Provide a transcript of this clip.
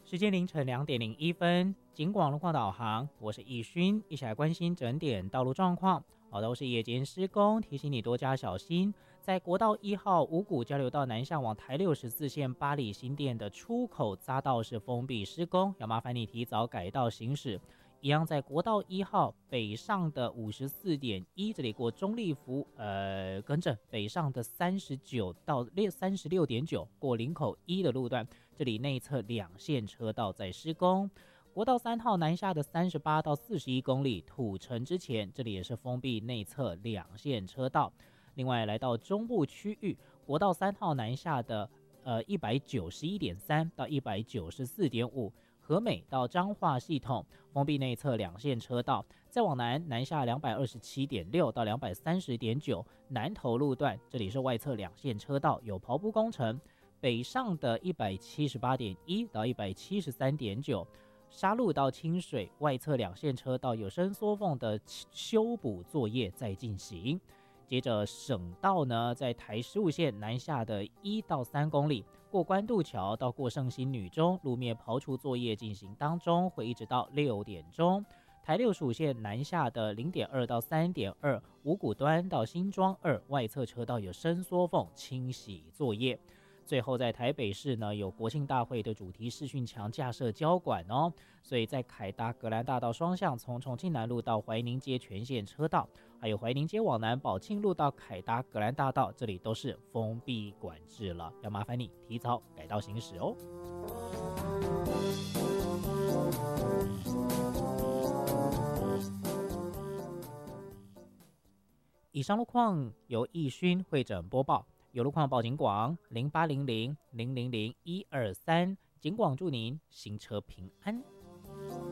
时间凌晨2:01，警广路况导航，我是易勋，一起来关心整点道路状况。都是夜间施工，提醒你多加小心。在国道1号五股交流道南向往台64线八里新店的出口匝道是封闭施工，要麻烦你提早改道行驶。一样在国道1号北上的54.1，这里过中立福，更正，北上的39到36.9过林口1的路段，这里内侧2线车道在施工。国道3号南下的38到41公里土城之前，这里也是封闭内侧2线车道。另外来到中部区域，国道3号南下的191.3到194.5。和美到彰化系统封闭内侧2线车道，再往南下227.6到230.9南投路段，这里是外侧2线车道有刨补工程。北上的178.1到173.9沙鹿到清水外侧2线车道有伸缩缝的修补作业在进行。接着省道呢，在台15线南下的1到3公里，过关渡桥到过圣心女中路面刨除作业进行当中，会一直到6点钟。台65线南下的0.2到3.2五股端到新庄2外侧车道有伸缩缝清洗作业。最后在台北市呢，有国庆大会的主题视讯墙架设交管哦，所以在凯达格兰大道双向从重庆南路到怀宁街全线车道，还有怀宁街往南宝庆路到凯达格兰大道，这里都是封闭管制了，要麻烦你提早改道行驶哦。以上路况由易勋会诊播报。有路况报警广0800000123，警广祝您行车平安。